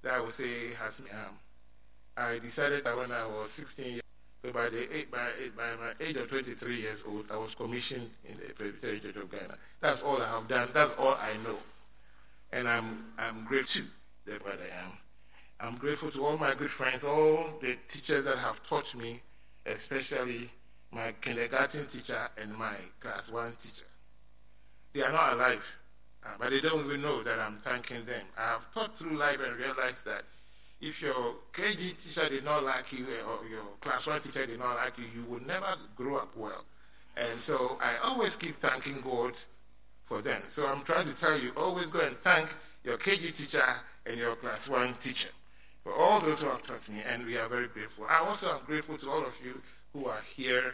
that I would say has me. I decided that when I was 16 years old, by my age of 23 years old, I was commissioned in the Presbyterian Church of Ghana. That's all I have done. That's all I know. And I'm grateful that what I am. I'm grateful to all my good friends, all the teachers that have taught me, especially my kindergarten teacher and my class 1 teacher. They are not alive, but they don't even know that I'm thanking them. I have taught through life and realized that if your KG teacher did not like you or your class 1 teacher did not like you, you would never grow up well. And so I always keep thanking God for them. So I'm trying to tell you, always go and thank your KG teacher and your class 1 teacher for all those who have taught me, and we are very grateful. I also am grateful to all of you who are here.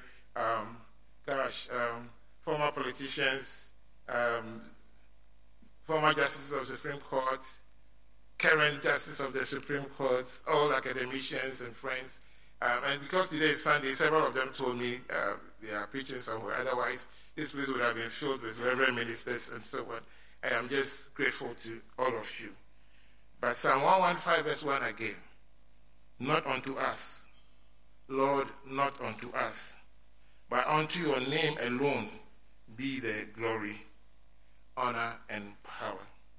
Former politicians, former justices of the Supreme Court, current justice of the Supreme Court, all academicians and friends. And because today is Sunday, several of them told me they are preaching somewhere. Otherwise, this place would have been filled with reverend ministers and so on. I am just grateful to all of you. But Psalm 115 verse 1 again. Not unto us, Lord, not unto us, but unto your name alone be the glory, honor, and power.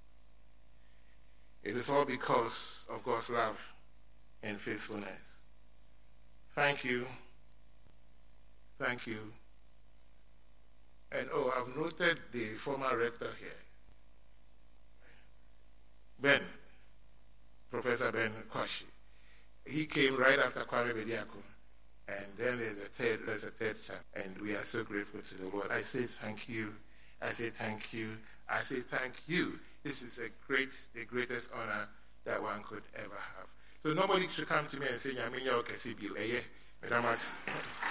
It is all because of God's love and faithfulness. Thank you. Thank you. And I've noted the former rector here. Professor Ben Kwashi. He came right after Kwame Bediako. And then there's a third chapter. And we are so grateful to the Lord. I say thank you. I say thank you. I say thank you. This is the greatest honor that one could ever have. So nobody should come to me and say, Yaminya Okesibiu, Madamas.